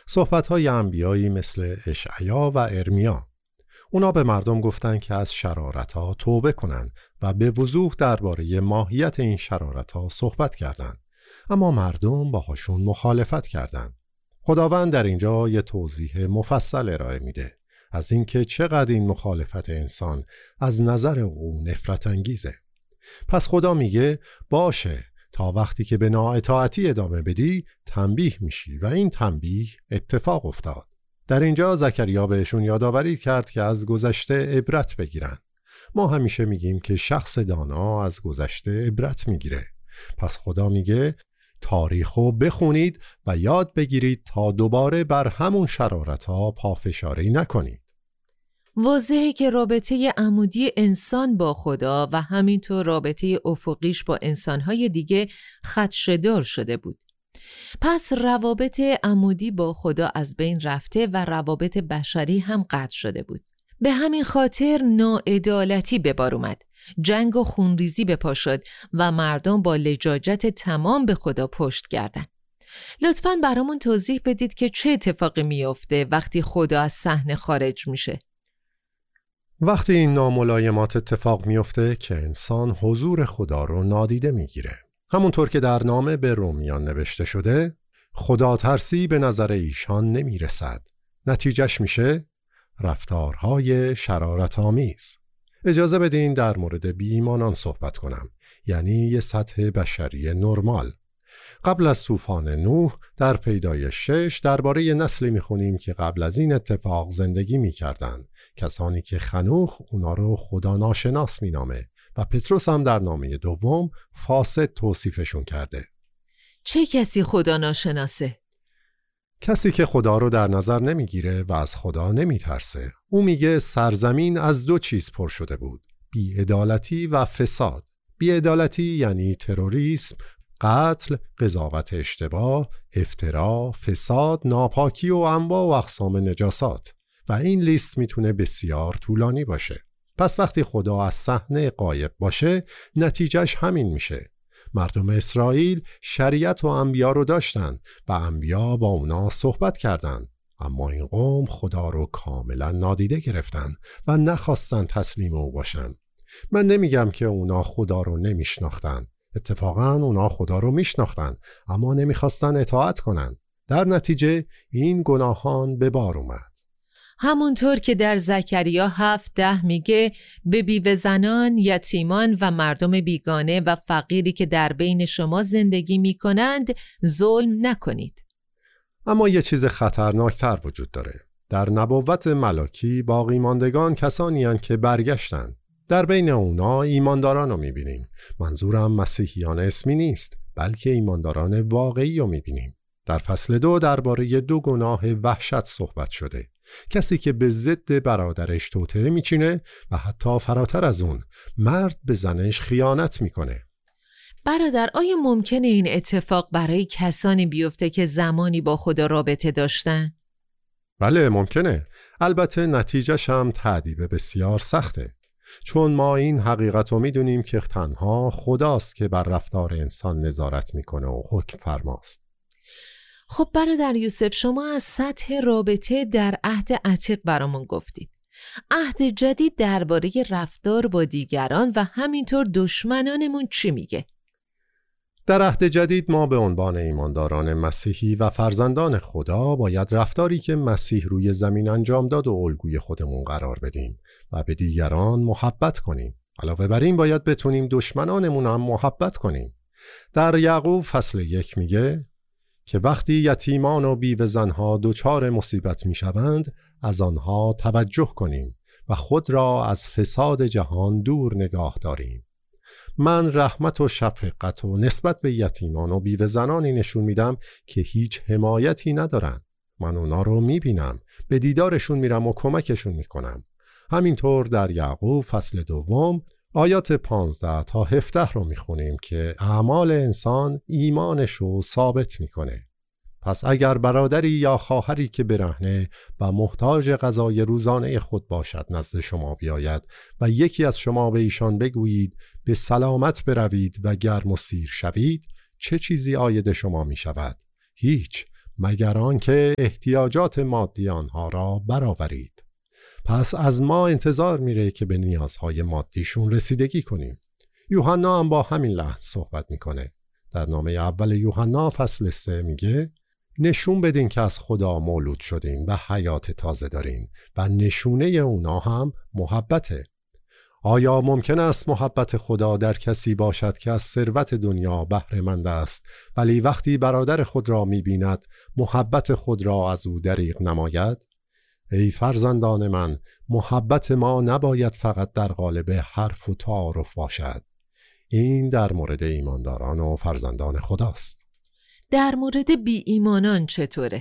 صحبت‌های انبیایی مثل اشعیا و ارمیا. اونا به مردم گفتن که از شرارت‌ها توبه کنن و به وضوح درباره ماهیت این شرارت‌ها صحبت کردند. اما مردم باهاشون مخالفت کردند. خداوند در اینجا یه توضیح مفصل ارائه میده از اینکه چقدر این مخالفت انسان از نظر او نفرت انگیزه. پس خدا میگه باشه، تا وقتی که به نااطاعتی ادامه بدی تنبیه میشی و این تنبیه اتفاق افتاد. در اینجا زکریا بهشون یادآوری کرد که از گذشته عبرت بگیرن. ما همیشه میگیم که شخص دانا از گذشته عبرت میگیره. پس خدا میگه تاریخو بخونید و یاد بگیرید تا دوباره بر همون شرارت‌ها پافشاری نکنید. واضحه که رابطه عمودی انسان با خدا و همینطور رابطه افقیش با انسانهای دیگه خدشه‌دار شده بود. پس روابط عمودی با خدا از بین رفته و روابط بشری هم قطع شده بود. به همین خاطر ناعدالتی به بار اومد. جنگ و خونریزی به پا شد و مردم با لجاجت تمام به خدا پشت کردند. لطفاً برامون توضیح بدید که چه اتفاقی میفته وقتی خدا از صحنه خارج میشه. وقتی این ناملایمات اتفاق میفته که انسان حضور خدا رو نادیده میگیره. همونطور که در نامه به رومیان نوشته شده، خدا ترسی به نظر ایشان نمیرسد. نتیجهش میشه رفتارهای شرارت آمیز. اجازه بدین در مورد بی‌ایمانان صحبت کنم، یعنی یه سطح بشری نرمال. قبل از طوفان نوح در پیدایش 6 درباره نسلی میخونیم که قبل از این اتفاق زندگی میکردن، کسانی که خنوخ اونا رو خدا ناشناس مینامه و پتروس هم در نامه دوم فاسد توصیفشون کرده. چه کسی خدا ناشناسه؟ کسی که خدا رو در نظر نمیگیره و از خدا نمیترسه. او میگه سرزمین از دو چیز پر شده بود: بی‌عدالتی و فساد. بی‌عدالتی یعنی تروریسم، قتل، قضاوت اشتباه، افترا، فساد، ناپاکی و انواع و اقسام نجاسات. و این لیست میتونه بسیار طولانی باشه. پس وقتی خدا از صحنه غایب باشه، نتیجهش همین میشه. مردم اسرائیل شریعت و انبیا رو داشتن و انبیا با اونا صحبت کردند، اما این قوم خدا رو کاملا نادیده گرفتن و نخواستن تسلیم او باشن. من نمیگم که اونا خدا رو نمیشناختن. اتفاقا اونا خدا رو میشناختن اما نمیخواستن اطاعت کنن. در نتیجه این گناهان به بار اومد. همونطور که در زکریا 7:10 میگه به بیوه زنان، یتیمان و مردم بیگانه و فقیری که در بین شما زندگی میکنند ظلم نکنید. اما یه چیز خطرناکتر وجود داره. در نبوت ملاکی باقی ماندگان کسانی هستند که برگشتن. در بین اونا ایمانداران رو میبینیم. منظورم مسیحیان اسمی نیست، بلکه ایمانداران واقعی رو میبینیم. در فصل 2 درباره 2 گناه وحشت صحبت شده. کسی که به ضد برادرش توطئه میچینه و حتی فراتر از اون مرد به زنش خیانت میکنه. برادر، آیا ممکنه این اتفاق برای کسانی بیفته که زمانی با خدا رابطه داشتن؟ بله ممکنه. البته نتیجهش هم تأدیب بسیار سخته. چون ما این حقیقت رو میدونیم که تنها خداست که بر رفتار انسان نظارت میکنه و حکم فرماست. خب برادر یوسف، شما از سطح رابطه در عهد عتیق برامون گفتید. عهد جدید درباره رفتار با دیگران و همینطور دشمنانمون چی میگه؟ در عهد جدید ما به عنوان ایمانداران مسیحی و فرزندان خدا باید رفتاری که مسیح روی زمین انجام داد و الگوی خودمون قرار بدیم و به دیگران محبت کنیم. علاوه بر این باید بتونیم دشمنانمون هم محبت کنیم. در یعقوب فصل 1 میگه که وقتی یتیمان و بیوه زنها دچار مصیبت میشوند از آنها توجه کنیم و خود را از فساد جهان دور نگاه داریم. من رحمت و شفقت و نسبت به یتیمان و بیوه زنانی نشون میدم که هیچ حمایتی ندارن. من اونا رو میبینم، به دیدارشون میرم و کمکشون میکنم. همینطور در یعقوب فصل 2 آیات 15 تا 17 رو میخونیم که اعمال انسان ایمانش رو ثابت میکنه. پس اگر برادری یا خواهری که برهنه و محتاج غذای روزانه خود باشد نزد شما بیاید و یکی از شما به ایشان بگویید به سلامت بروید و گرم و سیر شوید، چه چیزی عاید شما می شود؟ هیچ، مگر آنکه احتیاجات مادی آنها را برآورید. پس از ما انتظار میره که به نیازهای مادیشون رسیدگی کنیم. یوحنا هم با همین لحن صحبت میکنه. در نامه اول یوحنا فصل 3 میگه نشون بدین که از خدا مولود شدین و حیات تازه دارین و نشونه اونا هم محبته. آیا ممکن است محبت خدا در کسی باشد که از ثروت دنیا بهره مند است ولی وقتی برادر خود را می‌بیند محبت خود را از او دریغ نماید؟ ای فرزندان من، محبت ما نباید فقط در قالب حرف و تعارف باشد. این در مورد ایمانداران و فرزندان خداست. در مورد بی ایمانان چطوره؟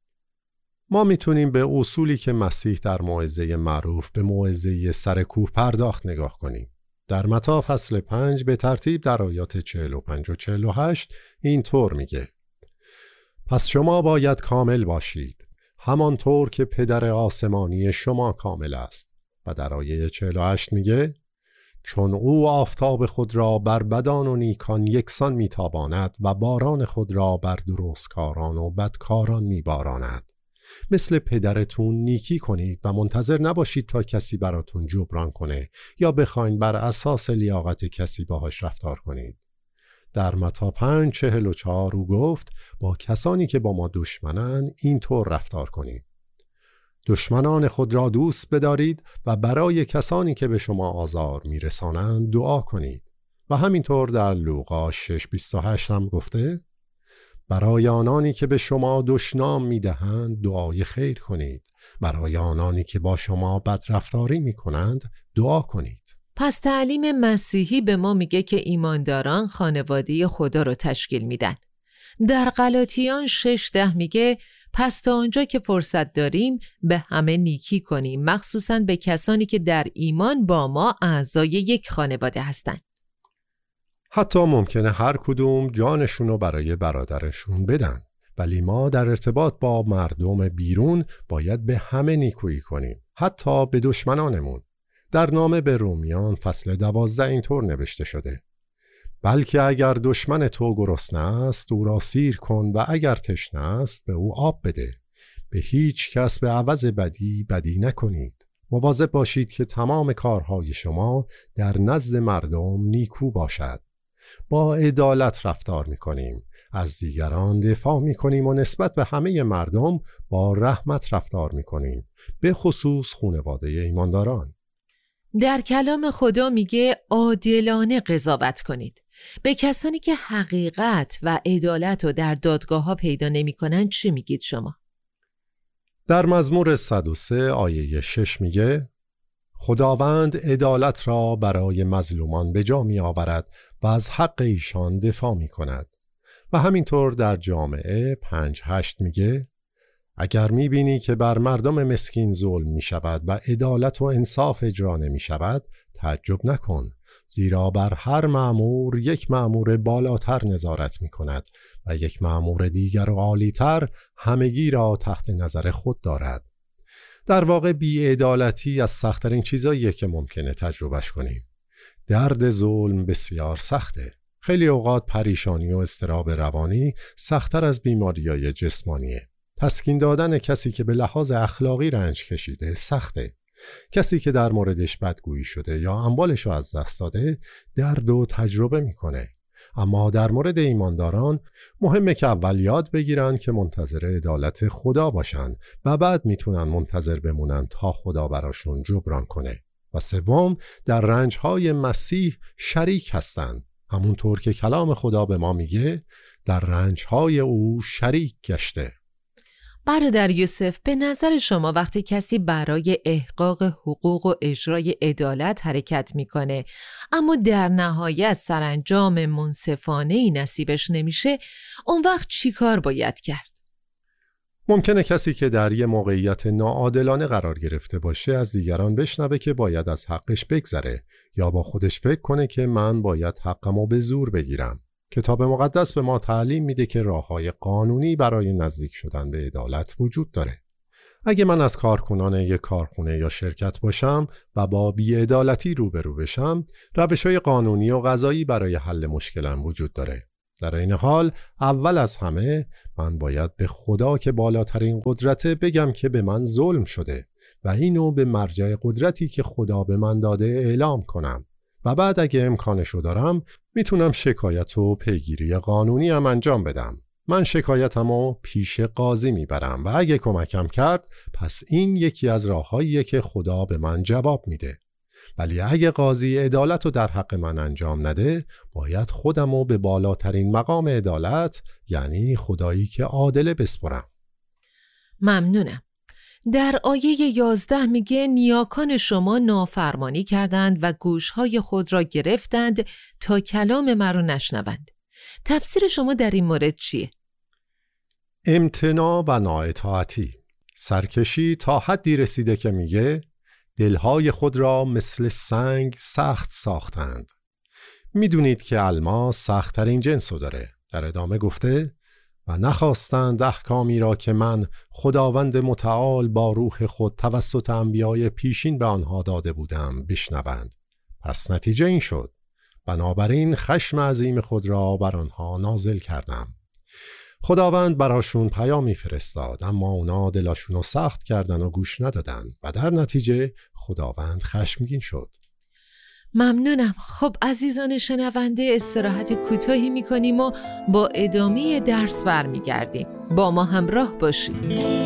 ما میتونیم به اصولی که مسیح در موعظه معروف به موعظه سر کوه پرداخت نگاه کنیم. در متی فصل 5 به ترتیب در آیات 45 و 48 اینطور میگه: پس شما باید کامل باشید همانطور که پدر آسمانی شما کامل است. و در آیه 48 میگه: چون او آفتاب خود را بر بدان و نیکان یکسان میتاباند و باران خود را بر درستکاران و بدکاران میباراند. مثل پدرتون نیکی کنید و منتظر نباشید تا کسی براتون جبران کنه یا بخواین بر اساس لیاقت کسی باهاش رفتار کنید. در متی 5:44 او گفت با کسانی که با ما دشمنن اینطور رفتار کنید. دشمنان خود را دوست بدارید و برای کسانی که به شما آزار میرسانند دعا کنید. و همینطور در لوقا 6:28 هم گفته برای آنانی که به شما دشنام میدهند دعای خیر کنید. برای آنانی که با شما بدرفتاری میکنند دعا کنید. پس تعلیم مسیحی به ما میگه که ایمانداران خانواده خدا رو تشکیل میدن. در غلاطیان 6:10 میگه پس تا آنجا که فرصت داریم به همه نیکی کنیم، مخصوصاً به کسانی که در ایمان با ما اعضای یک خانواده هستند. حتی ممکنه هر کدوم جانشون رو برای برادرشون بدن، ولی ما در ارتباط با مردم بیرون باید به همه نیکویی کنیم، حتی به دشمنانمون. در نامه به رومیان فصل 12 اینطور نوشته شده: بلکه اگر دشمن تو گرسنه است او را سیر کن و اگر تشنه است به او آب بده. به هیچ کس به عوض بدی نکنید. مواظب باشید که تمام کارهای شما در نزد مردم نیکو باشد. با عدالت رفتار می‌کنیم، از دیگران دفاع می‌کنیم و نسبت به همه مردم با رحمت رفتار می‌کنیم، به خصوص خانواده ایمانداران. در کلام خدا میگه عادلانه قضاوت کنید. به کسانی که حقیقت و عدالت رو در دادگاه‌ها پیدا نمی‌کنن چی میگید شما؟ در مزمور 103 آیه 6 میگه خداوند عدالت را برای مظلومان به جا می آورد و از حق ایشان دفاع می کند. و همینطور در جامعه 5:8 میگه اگر می بینی که بر مردم مسکین ظلم می شود و عدالت و انصاف اجرا نمی شود تعجب نکن، زیرا بر هر مأمور یک مأمور بالاتر نظارت می کند و یک مأمور دیگر و عالی‌تر همگی را تحت نظر خود دارد. در واقع بی‌عدالتی از سخت‌ترین چیزاییه که ممکنه تجربهش کنیم. درد ظلم بسیار سخته. خیلی اوقات پریشانی و اضطراب روانی سخت‌تر از بیماری‌های جسمانیه. تسکین دادن کسی که به لحاظ اخلاقی رنج کشیده سخته. کسی که در موردش بدگویی شده یا اموالش رو از دست داده درد و تجربه میکنه. اما در مورد ایمانداران مهمه که اول یاد بگیرن که منتظر عدالت خدا باشن و بعد میتونن منتظر بمونن تا خدا براشون جبران کنه. و سوم، در رنجهای مسیح شریک هستن، همونطور که کلام خدا به ما میگه در رنجهای او شریک گشته. برادر یوسف، به نظر شما وقتی کسی برای احقاق حقوق و اجرای عدالت حرکت میکنه اما در نهایت سرانجام منصفانه‌ای نصیبش نمیشه، اون وقت چی کار باید کرد؟ ممکنه کسی که در یه موقعیت ناعادلانه قرار گرفته باشه از دیگران بشنوه که باید از حقش بگذره یا با خودش فکر کنه که من باید حقمو به زور بگیرم. کتاب مقدس به ما تعلیم میده که راه‌های قانونی برای نزدیک شدن به عدالت وجود داره. اگه من از کارکنان یک کارخونه یا شرکت باشم و با بی‌عدالتی روبرو بشم، روش‌های قانونی و قضایی برای حل مشکلم وجود داره. در این حال اول از همه من باید به خدا که بالاترین قدرته بگم که به من ظلم شده و اینو به مرجع قدرتی که خدا به من داده اعلام کنم و بعد اگه امکانشو دارم میتونم شکایت و پیگیری قانونی هم انجام بدم. من شکایتمو پیش قاضی میبرم و اگه کمکم کرد پس این یکی از راههاییه که خدا به من جواب میده. ولی اگه قاضی عدالتو در حق من انجام نده باید خودمو به بالاترین مقام عدالت یعنی خدایی که عادله بسپرم. ممنونم. در آیه 11 میگه نیاکان شما نافرمانی کردند و گوشهای خود را گرفتند تا کلام مرا نشنوند. تفسیر شما در این مورد چیه؟ امتناع و نااطاعتی، سرکشی تا حدی رسیده که میگه دلهای خود را مثل سنگ سخت ساختند. میدونید که الماس سخت‌ترین جنسو داره. در ادامه گفته و نخواستند احکامی را که من خداوند متعال با روح خود توسط انبیای پیشین به آنها داده بودم بشنوند. پس نتیجه این شد. بنابراین خشم عظیم خود را بر آنها نازل کردم. خداوند براشون پیامی فرستاد اما اونا دلاشونو سخت کردن و گوش ندادن و در نتیجه خداوند خشمگین شد. ممنونم. خب عزیزان شنونده، استراحت کوتاهی میکنیم و با ادامه درس برمیگردیم. با ما همراه باشید.